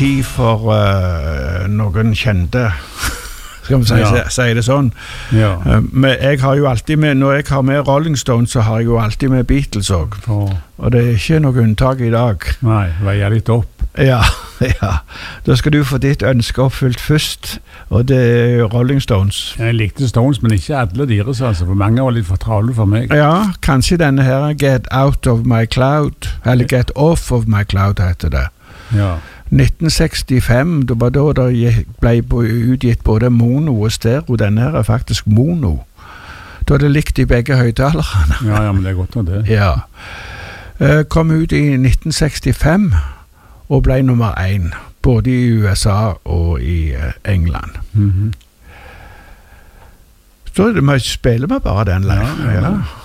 tid for noen kjente, skal vi si det sånn. Ja. Men jeg har jo alltid med, når jeg har med Rolling Stones, så har jeg jo alltid med Beatles også. Og det er ikke noe unntak i dag. Nei, veier litt opp. Ja. Da skal du få ditt ønske oppfylt først, og det er Rolling Stones. Jeg likte Stones, men ikke alle deres, altså, for mange var litt for travle for meg. Ja, kanskje denne her Get Out of My Cloud, eller Get Off of My Cloud heter det. Ja. 1965, det var da det ble utgitt både mono og stereo. Denne her er faktisk mono. Da er det likt i begge høytalerne. Ja, men det er godt med det. Ja. Kom ut i 1965 og ble nummer 1, både i USA og i England. Så spiller vi bare den live. Ja.